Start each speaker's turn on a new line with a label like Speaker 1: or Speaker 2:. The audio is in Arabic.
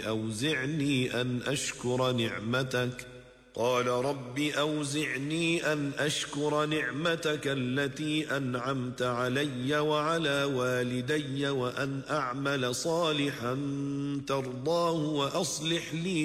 Speaker 1: أوزعني أن أشكر نعمتك قال رب أوزعني أن أشكر نعمتك التي أنعمت علي وعلى والدي وأن أعمل صالحا ترضاه وأصلح لي